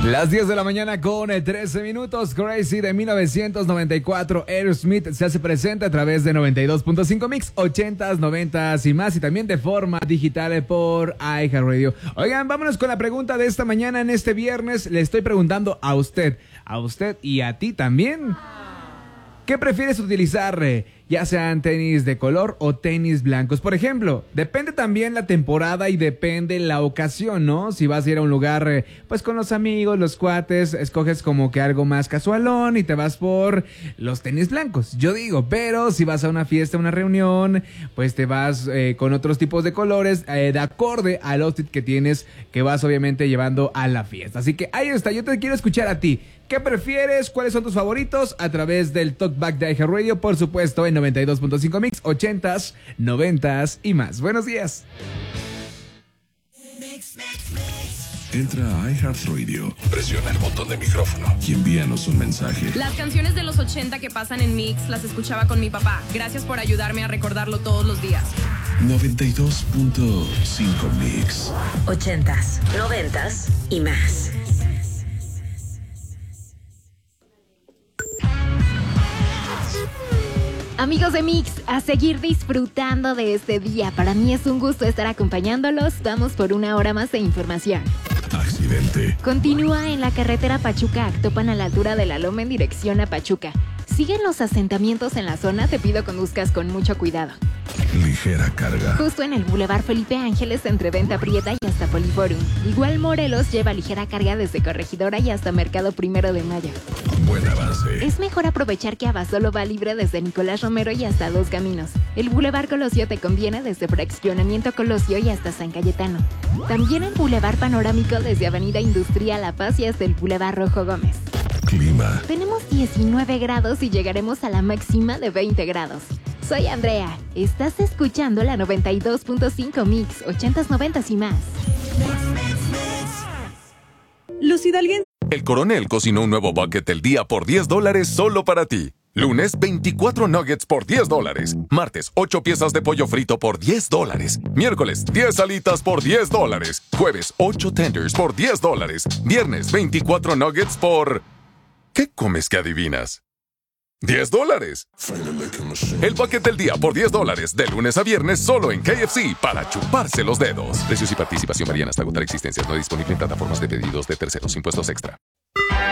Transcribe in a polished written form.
Las 10 de la mañana con 13 minutos. Crazy de 1994. Aerosmith se hace presente a través de 92.5 Mix, 80s, 90s y más. Y también de forma digital por iHeartRadio. Oigan, vámonos con la pregunta de esta mañana. En este viernes le estoy preguntando a usted y a ti también. ¿Qué prefieres utilizar? Ya sean tenis de color o tenis blancos. Por ejemplo, depende también la temporada y depende la ocasión, ¿no? Si vas a ir a un lugar, pues con los amigos, los cuates, escoges como que algo más casualón y te vas por los tenis blancos, yo digo. Pero si vas a una fiesta, una reunión, pues te vas con otros tipos de colores, de acorde al outfit que tienes, que vas obviamente llevando a la fiesta. Así que ahí está, yo te quiero escuchar a ti. ¿Qué prefieres? ¿Cuáles son tus favoritos? A través del Talkback de iHeartRadio, por supuesto, en 92.5 Mix, 80s, 90s y más. Buenos días. Entra a iHeartRadio, presiona el botón de micrófono y envíanos un mensaje. Las canciones de los 80 que pasan en Mix las escuchaba con mi papá. Gracias por ayudarme a recordarlo todos los días. 92.5 Mix. 80s, 90s y más. Amigos de Mix, a seguir disfrutando de este día. Para mí es un gusto estar acompañándolos. Vamos por una hora más de información. Accidente. Continúa en la carretera Pachuca-Actopan a la altura de la Loma en dirección a Pachuca. Siguen los asentamientos en la zona, te pido conduzcas con mucho cuidado. Ligera carga. Justo en el Boulevard Felipe Ángeles entre Venta Prieta y hasta Poliforum. Igual Morelos lleva ligera carga desde Corregidora y hasta Mercado Primero de Mayo. Buen avance. Es mejor aprovechar que Abasolo va libre desde Nicolás Romero y hasta Dos Caminos. El Boulevard Colosio te conviene desde Fraccionamiento Colosio y hasta San Cayetano. También el Boulevard Panorámico desde Avenida Industrial La Paz y hasta el Boulevard Rojo Gómez. Clima. Tenemos 19 grados y llegaremos a la máxima de 20 grados. Soy Andrea. Estás escuchando la 92.5 Mix, 80s, 90s y más. Los hidalguenses. El Coronel cocinó un nuevo bucket del día por $10 solo para ti. Lunes, 24 nuggets por $10. Martes, 8 piezas de pollo frito por $10. Miércoles, 10 alitas por $10. Jueves, 8 tenders por $10. Viernes, 24 nuggets por... ¿Qué comes que adivinas? $10. El bucket del día por $10, de lunes a viernes solo en KFC para chuparse los dedos. Precios y participación varían hasta agotar existencias. No disponible en plataformas de pedidos de terceros. Impuestos extra.